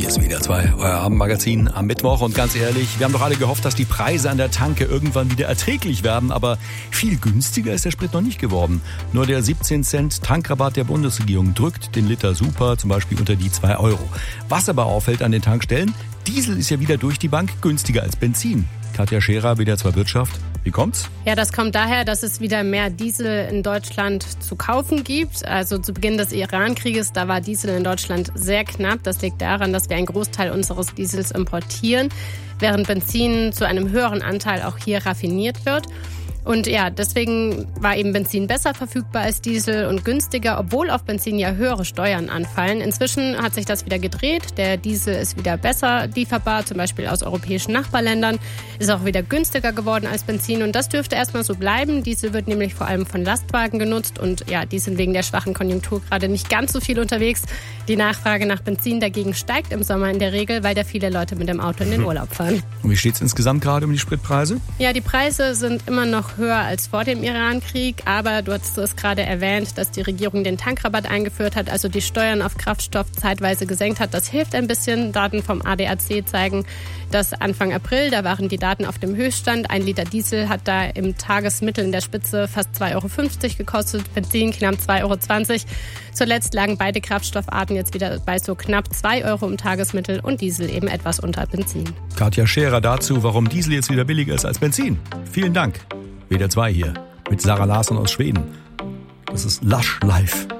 Hier ist WDR 2, euer Abendmagazin am Mittwoch. Und ganz ehrlich, wir haben doch alle gehofft, dass die Preise an der Tanke irgendwann wieder erträglich werden. Aber viel günstiger ist der Sprit noch nicht geworden. Nur der 17 Cent Tankrabatt der Bundesregierung drückt den Liter Super zum Beispiel unter die 2 Euro. Was aber auffällt an den Tankstellen, Diesel ist ja wieder durch die Bank günstiger als Benzin. Katja Scherer, WDR 2 Wirtschaft. Wie kommt's? Ja, das kommt daher, dass es wieder mehr Diesel in Deutschland zu kaufen gibt. Also zu Beginn des Iran-Krieges, da war Diesel in Deutschland sehr knapp. Das liegt daran, dass wir einen Großteil unseres Diesels importieren, während Benzin zu einem höheren Anteil auch hier raffiniert wird. Und ja, deswegen war eben Benzin besser verfügbar als Diesel und günstiger, obwohl auf Benzin ja höhere Steuern anfallen. Inzwischen hat sich das wieder gedreht. Der Diesel ist wieder besser lieferbar, zum Beispiel aus europäischen Nachbarländern. Ist auch wieder günstiger geworden als Benzin und das dürfte erstmal so bleiben. Diesel wird nämlich vor allem von Lastwagen genutzt und ja, die sind wegen der schwachen Konjunktur gerade nicht ganz so viel unterwegs. Die Nachfrage nach Benzin dagegen steigt im Sommer in der Regel, weil da viele Leute mit dem Auto in den Urlaub fahren. Und wie steht's insgesamt gerade um die Spritpreise? Ja, die Preise sind immer noch höher als vor dem Iran-Krieg, aber du hast es gerade erwähnt, dass die Regierung den Tankrabatt eingeführt hat, also die Steuern auf Kraftstoff zeitweise gesenkt hat. Das hilft ein bisschen. Daten vom ADAC zeigen, dass Anfang April, da waren die Daten auf dem Höchststand. 1 Liter Diesel hat da im Tagesmittel in der Spitze fast 2,50 Euro gekostet, Benzin knapp 2,20 Euro. Zuletzt lagen beide Kraftstoffarten jetzt wieder bei so knapp 2 Euro im Tagesmittel und Diesel eben etwas unter Benzin. Katja Scherer dazu, warum Diesel jetzt wieder billiger ist als Benzin. Vielen Dank. WDR 2 hier mit Sarah Larsson aus Schweden. Das ist Lush Life.